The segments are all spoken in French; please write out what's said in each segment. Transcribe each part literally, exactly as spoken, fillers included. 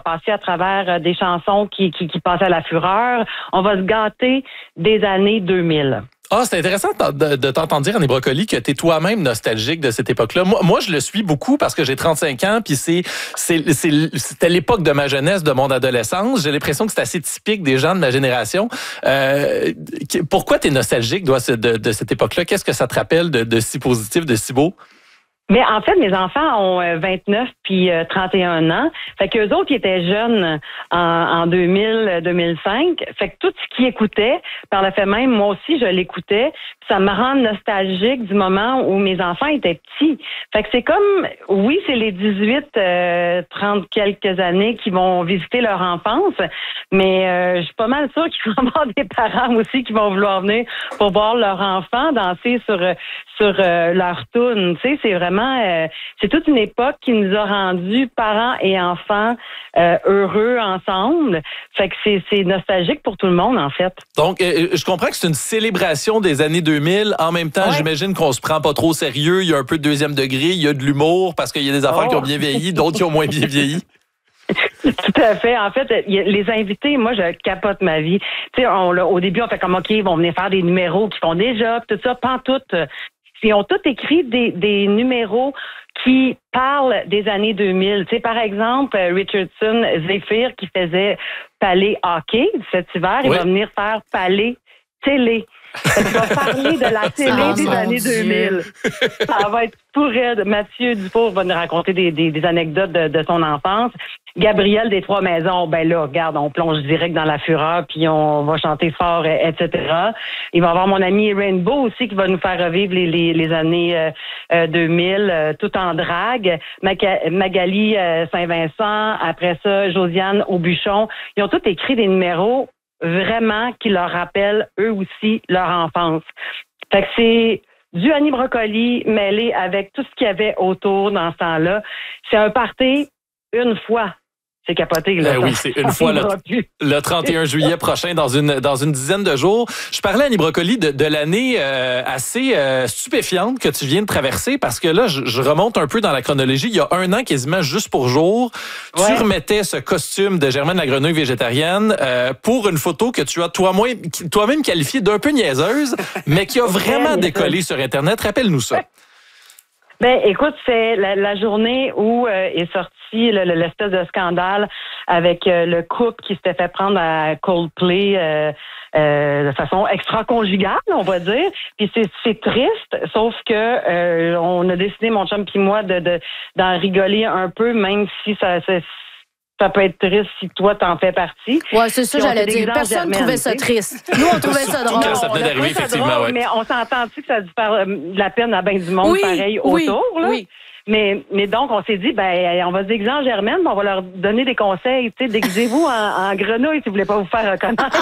passer à travers des chansons qui, qui, qui passaient à la fureur. On va se gâter des années deux mille. Ah, c'est intéressant de, de t'entendre dire, Annie Brocoli, que tu es toi-même nostalgique de cette époque-là. Moi, moi, je le suis beaucoup parce que j'ai trente-cinq ans, puis c'est, c'est, c'est, c'était l'époque de ma jeunesse, de mon adolescence. J'ai l'impression que c'est assez typique des gens de ma génération. Euh, pourquoi tu es nostalgique de, de, de cette époque-là? Qu'est-ce que ça te rappelle de, de si positif, de si beau? Mais en fait, mes enfants ont vingt-neuf puis trente et un ans. Fait qu'eux autres, ils étaient jeunes en, en deux mille, deux mille cinq. Fait que tout ce qu'ils écoutaient, par le fait même, moi aussi, je l'écoutais. Ça me rend nostalgique du moment où mes enfants étaient petits. Fait que c'est comme, oui, c'est les dix-huit, trente quelques années qui vont visiter leur enfance, mais euh, je suis pas mal sûre qu'il va y avoir des parents aussi qui vont vouloir venir pour voir leur enfant danser sur sur euh, leur toune. Tu sais, c'est vraiment Euh, c'est toute une époque qui nous a rendus parents et enfants euh, heureux ensemble. Fait que c'est, c'est nostalgique pour tout le monde, en fait. Donc, euh, je comprends que c'est une célébration des années deux mille. En même temps, ouais. J'imagine qu'on se prend pas trop au sérieux. Il y a un peu de deuxième degré, il y a de l'humour parce qu'il y a des affaires oh. qui ont bien vieilli, d'autres qui ont moins bien vieilli. Tout à fait. En fait, les invités, moi, je capote ma vie. Tu sais, on, là, au début, on fait comme, OK, ils vont venir faire des numéros qu'ils font déjà, tout ça, pantoute. Ils ont tous écrit des, des numéros qui parlent des années deux mille. Tu sais, par exemple, Richardson Zephyr qui faisait Palais Hockey cet hiver, oui. Il va venir faire Palais Télé. Il va parler de la télé des années Dieu. deux mille. Ça va être tout raide. Mathieu Dufour va nous raconter des, des, des anecdotes de, de son enfance. Gabriel des Trois Maisons, ben là, regarde, on plonge direct dans la fureur, puis on va chanter fort, et cetera. Il va y avoir mon ami Rainbow aussi qui va nous faire revivre les, les, les années euh, deux mille, euh, tout en drague. Maca- Magali euh, Saint-Vincent, après ça, Josiane Aubuchon. Ils ont tous écrit des numéros vraiment qui leur rappellent eux aussi leur enfance. Fait que c'est du Annie Brocoli mêlé avec tout ce qu'il y avait autour dans ce temps-là. C'est un party une fois. C'est capoté, là. Eh oui, c'est une fois le, le trente et un juillet prochain, dans une dans une dizaine de jours. Je parlais à Annie Brocoli de, de l'année euh, assez euh, stupéfiante que tu viens de traverser, parce que là, je, je remonte un peu dans la chronologie. Il y a un an, quasiment juste pour jour, ouais. Tu remettais ce costume de Germaine la grenouille végétarienne euh, pour une photo que tu as toi-même, toi-même qualifiée d'un peu niaiseuse, mais qui a vraiment décollé sur Internet. Rappelle-nous ça. Ben, écoute, c'est la, la journée où euh, est sorti le, le, l'espèce de scandale avec euh, le couple qui s'était fait prendre à Coldplay euh, euh, de façon extra-conjugale, on va dire. Puis c'est, c'est triste, sauf que euh, on a décidé, mon chum puis moi, de, de d'en rigoler un peu, même si ça... ça Ça peut être triste si toi, t'en fais partie. Ouais, c'est ça, j'allais dire. Personne ne trouvait ça triste. Nous, on trouvait ça drôle. Ça venait d'arriver, effectivement, drôle, ouais. Mais on s'entend-tu que ça a dû faire de la peine à bien du monde, oui, pareil, oui, autour, là? Oui. Mais, mais donc, on s'est dit, ben, on va se déguiser en Germaine, on va leur donner des conseils. Tu sais, déguisez-vous en, en grenouille si vous voulez pas vous faire reconnaître.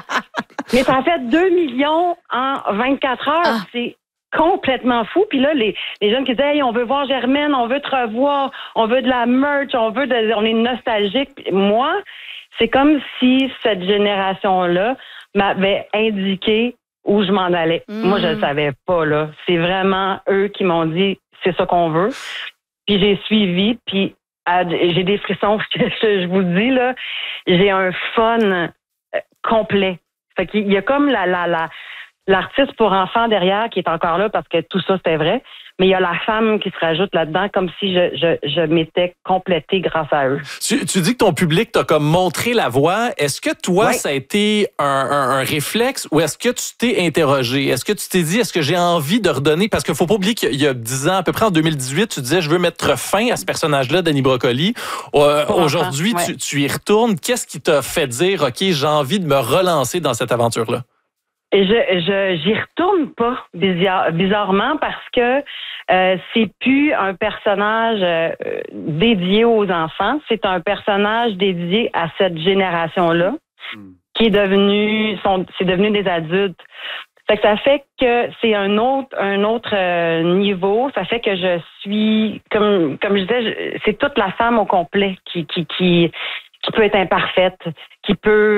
Mais ça a fait deux millions en vingt-quatre heures. Ah. C'est complètement fou. Puis là, les, les jeunes qui disaient, hey, on veut voir Germaine, on veut te revoir, on veut de la merch, on veut de, on est nostalgique. Puis moi, c'est comme si cette génération-là m'avait indiqué où je m'en allais. Mmh. Moi, je le savais pas, là. C'est vraiment eux qui m'ont dit, c'est ça qu'on veut. Puis j'ai suivi, puis à, j'ai des frissons, je, je vous dis, là, j'ai un fun complet. Fait qu'il y a comme la, la, la, l'artiste pour enfants derrière qui est encore là parce que tout ça, c'était vrai. Mais il y a la femme qui se rajoute là-dedans comme si je, je, je m'étais complétée grâce à eux. Tu, tu dis que ton public t'a comme montré la voie. Est-ce que toi, ouais. ça a été un, un, un réflexe ou est-ce que tu t'es interrogé? Est-ce que tu t'es dit, est-ce que j'ai envie de redonner? Parce qu'il faut pas oublier qu'il y a dix ans, à peu près en deux mille dix-huit, tu disais, je veux mettre fin à ce personnage-là d'Annie Brocoli. Euh, aujourd'hui, ouais. tu, tu y retournes. Qu'est-ce qui t'a fait dire, OK, j'ai envie de me relancer dans cette aventure-là? Et je, je j'y retourne pas bizarre, bizarrement parce que euh, c'est plus un personnage euh, dédié aux enfants, c'est un personnage dédié à cette génération-là mm. qui est devenu sont c'est devenu des adultes. Fait que ça fait que c'est un autre un autre euh, niveau, ça fait que je suis comme comme je disais, je, c'est toute la femme au complet qui qui qui qui peut être imparfaite, qui peut,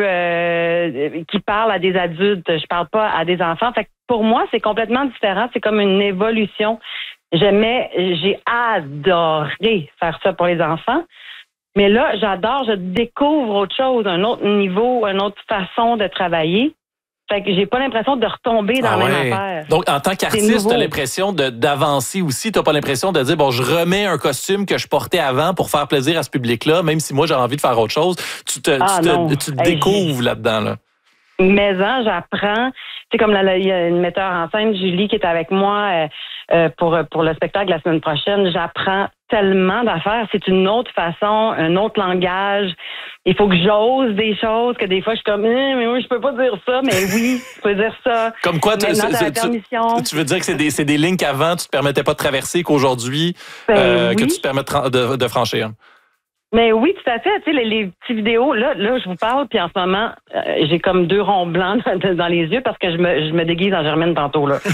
euh, qui parle à des adultes, je parle pas à des enfants. Fait que pour moi, c'est complètement différent. C'est comme une évolution. J'aimais, j'ai adoré faire ça pour les enfants, Mais là, j'adore, je découvre autre chose, un autre niveau, une autre façon de travailler. Fait que j'ai pas l'impression de retomber dans ah la ouais. même affaire. Donc, en tant qu'artiste, t'as l'impression de, d'avancer aussi. T'as pas l'impression de dire, bon, je remets un costume que je portais avant pour faire plaisir à ce public-là, même si moi, j'ai envie de faire autre chose. Tu te, ah, tu te, tu te hey, découvres là-dedans, là. Mais hein, j'apprends. C'est comme il y a une metteur en scène, Julie, qui est avec moi euh, euh, pour pour le spectacle la semaine prochaine. J'apprends tellement d'affaires. C'est une autre façon, un autre langage. Il faut que j'ose des choses que des fois je suis comme, eh, mais oui, je peux pas dire ça. Mais oui, je peux dire ça. Comme quoi, tu, tu, tu, tu veux dire que c'est des c'est des lignes qu'avant tu te permettais pas de traverser, qu'aujourd'hui ben, euh, oui. que tu te permets de, de franchir. Mais oui, tout à fait. Tu sais, les, les petites vidéos, là, là, je vous parle, puis en ce moment, euh, j'ai comme deux ronds blancs dans, dans les yeux parce que je me, je me déguise en Germaine tantôt, là.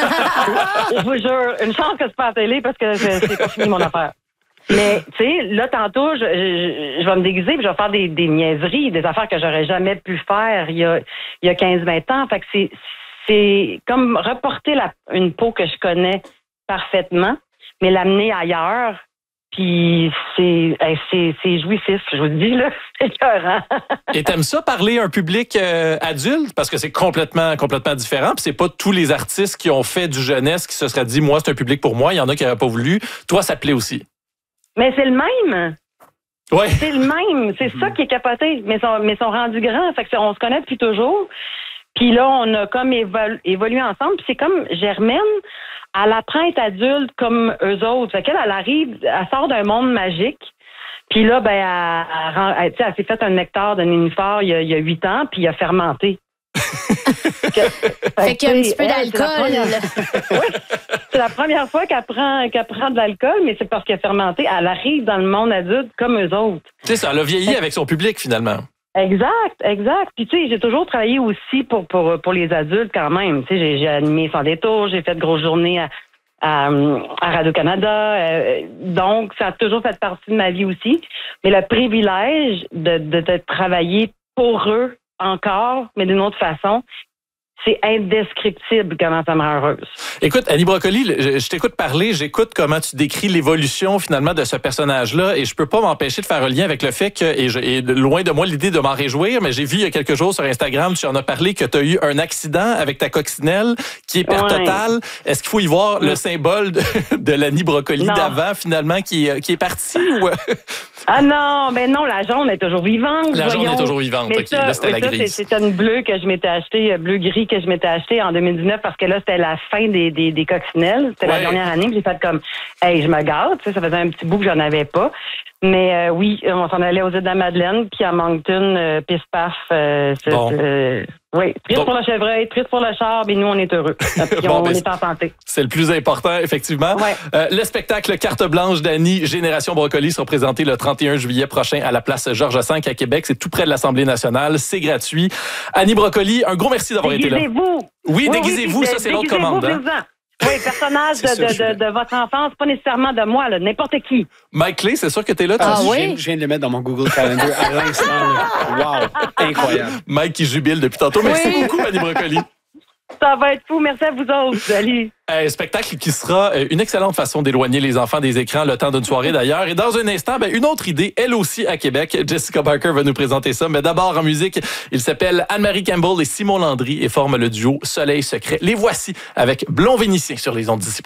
Je vous jure, une chance que c'est pas à la télé parce que c'est, c'est pas fini mon affaire. Mais, tu sais, là, tantôt, je, je, je vais me déguiser puis je vais faire des, des niaiseries, des affaires que j'aurais jamais pu faire il y a, il y a quinze vingt ans. Fait que c'est, c'est comme reporter la, une peau que je connais parfaitement, mais l'amener ailleurs. Puis c'est, c'est, c'est jouissif, je vous le dis, là. C'est écœurant. Et t'aimes ça parler à un public euh, adulte? Parce que c'est complètement, complètement différent. Puis c'est pas tous les artistes qui ont fait du jeunesse qui se seraient dit, moi, c'est un public pour moi. Il y en a qui n'auraient pas voulu. Toi, ça te plaît aussi? Mais c'est le même. Ouais. C'est le même. C'est ça qui est capoté. Mais sont, mais sont rendus grands. Fait que on se connaît depuis toujours. Puis là, on a comme évolu- évolué ensemble. Puis c'est comme Germaine, elle apprend à être adulte comme eux autres. Fait qu'elle, elle arrive, elle sort d'un monde magique. Puis là, ben, elle, elle, elle, elle s'est fait un nectar de nénuphar il y a, il y a huit ans, puis il a fermenté. que, fait qu'il y a un petit peu elle, d'alcool. C'est la, oui, c'est la première fois qu'elle prend, qu'elle prend de l'alcool, mais c'est parce qu'elle a fermenté. Elle arrive dans le monde adulte comme eux autres. Tu sais, ça, elle a vieilli fait, avec son public, finalement. Exact, exact. Puis tu sais, j'ai toujours travaillé aussi pour pour pour les adultes quand même. Tu sais, j'ai, j'ai animé Sans détour, j'ai fait de grosses journées à à, à Radio-Canada. Euh, donc, ça a toujours fait partie de ma vie aussi. Mais le privilège de de, de travailler pour eux encore, mais d'une autre façon, c'est indescriptible comment ça me rend heureuse. Écoute, Annie Brocoli, je, je t'écoute parler, j'écoute comment tu décris l'évolution finalement de ce personnage-là et je peux pas m'empêcher de faire un lien avec le fait que, et, je, et loin de moi l'idée de m'en réjouir, mais j'ai vu il y a quelques jours sur Instagram, tu en as parlé que tu as eu un accident avec ta coccinelle qui est perte ouais. totale. Est-ce qu'il faut y voir ouais. le symbole de, de l'Annie Brocoli non. d'avant finalement qui, qui est parti ou... Ah non, ben non, la jaune est toujours vivante. La jaune est toujours vivante, mais OK. Ça, là, c'était la ça, grise. C'est, c'était une bleue que je m'étais achetée, bleu-gris que je m'étais achetée en deux mille dix-neuf parce que là, c'était la fin des, des, des coccinelles. C'était ouais. la dernière année que j'ai fait comme, hey, je me gâte. Ça faisait un petit bout que j'en avais pas. Mais euh, oui, on s'en allait aux îles de la Madeleine, puis à Moncton, euh, pif-paf. Euh, bon. euh, oui, triste Donc, pour le chevreuil, triste pour le char, mais nous, on est heureux. Puis bon, on est en santé. C'est le plus important, effectivement. Ouais. Euh, le spectacle Carte blanche d'Annie, Génération Brocoli, sera présenté le trente et un juillet prochain à la place Georges cinq à Québec. C'est tout près de l'Assemblée nationale. C'est gratuit. Annie Brocoli, un gros merci d'avoir été là. Déguisez-vous. Oui, déguisez-vous, oui, ça, c'est l'autre commande. Hein? Oui, personnage de, de, de, de votre enfance, pas nécessairement de moi, là, n'importe qui. Mike Clay, c'est sûr que t'es là. Ah oui? Je viens, je viens de le mettre dans mon Google Calendar à l'instant. Wow, incroyable. Mike qui jubile depuis tantôt. Merci oui. beaucoup, Annie Brocoli. Ça va être fou. Merci à vous autres. Salut. Un spectacle qui sera une excellente façon d'éloigner les enfants des écrans le temps d'une soirée d'ailleurs. Et dans un instant, ben, une autre idée, elle aussi à Québec. Jessica Barker va nous présenter ça. Mais d'abord en musique, il s'appelle Anne-Marie Campbell et Simon Landry et forment le duo Soleil Secret. Les voici avec Blond Vénitien sur les ondes d'ici.